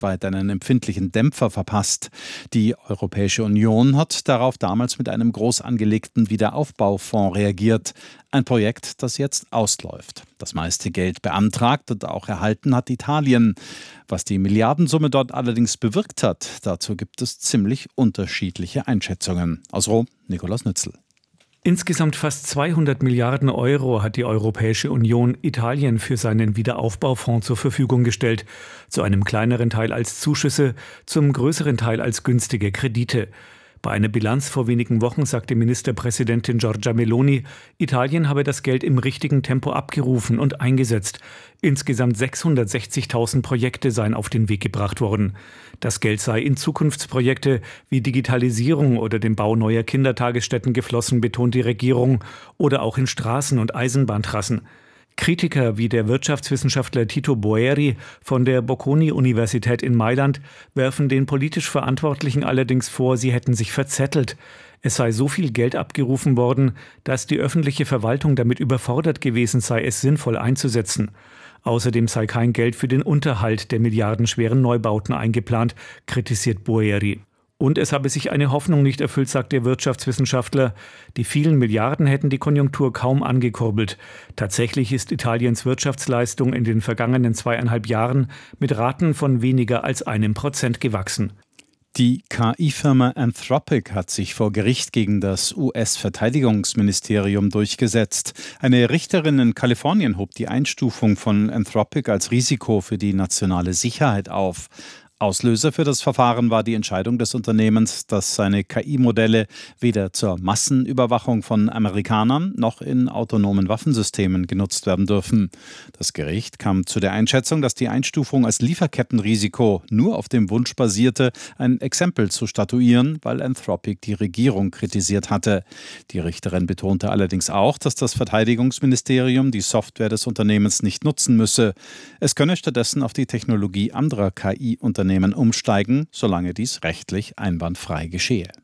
weltweit einen empfindlichen Dämpfer verpasst. Die Europäische Union hat darauf damals mit einem groß angelegten Wiederaufbaufonds reagiert. Ein Projekt, das jetzt ausläuft. Das meiste Geld beantragt und auch erhalten hat Italien. Was die Milliardensumme dort allerdings bewirkt hat, dazu gibt es ziemlich unterschiedliche Einschätzungen. Aus Rom, Nikolaus Nützel. Insgesamt fast 200 Milliarden Euro hat die Europäische Union Italien für seinen Wiederaufbaufonds zur Verfügung gestellt. Zu einem kleineren Teil als Zuschüsse, zum größeren Teil als günstige Kredite. Bei einer Bilanz vor wenigen Wochen sagte Ministerpräsidentin Giorgia Meloni, Italien habe das Geld im richtigen Tempo abgerufen und eingesetzt. Insgesamt 660.000 Projekte seien auf den Weg gebracht worden. Das Geld sei in Zukunftsprojekte wie Digitalisierung oder den Bau neuer Kindertagesstätten geflossen, betont die Regierung, oder auch in Straßen- und Eisenbahntrassen. Kritiker wie der Wirtschaftswissenschaftler Tito Boeri von der Bocconi-Universität in Mailand werfen den politisch Verantwortlichen allerdings vor, sie hätten sich verzettelt. Es sei so viel Geld abgerufen worden, dass die öffentliche Verwaltung damit überfordert gewesen sei, es sinnvoll einzusetzen. Außerdem sei kein Geld für den Unterhalt der milliardenschweren Neubauten eingeplant, kritisiert Boeri. Und es habe sich eine Hoffnung nicht erfüllt, sagt der Wirtschaftswissenschaftler. Die vielen Milliarden hätten die Konjunktur kaum angekurbelt. Tatsächlich ist Italiens Wirtschaftsleistung in den vergangenen 2,5 Jahren mit Raten von weniger als 1% gewachsen. Die KI-Firma Anthropic hat sich vor Gericht gegen das US-Verteidigungsministerium durchgesetzt. Eine Richterin in Kalifornien hob die Einstufung von Anthropic als Risiko für die nationale Sicherheit auf. Auslöser für das Verfahren war die Entscheidung des Unternehmens, dass seine KI-Modelle weder zur Massenüberwachung von Amerikanern noch in autonomen Waffensystemen genutzt werden dürfen. Das Gericht kam zu der Einschätzung, dass die Einstufung als Lieferkettenrisiko nur auf dem Wunsch basierte, ein Exempel zu statuieren, weil Anthropic die Regierung kritisiert hatte. Die Richterin betonte allerdings auch, dass das Verteidigungsministerium die Software des Unternehmens nicht nutzen müsse. Es könne stattdessen auf die Technologie anderer KI-Unternehmen umsteigen, solange dies rechtlich einwandfrei geschehe.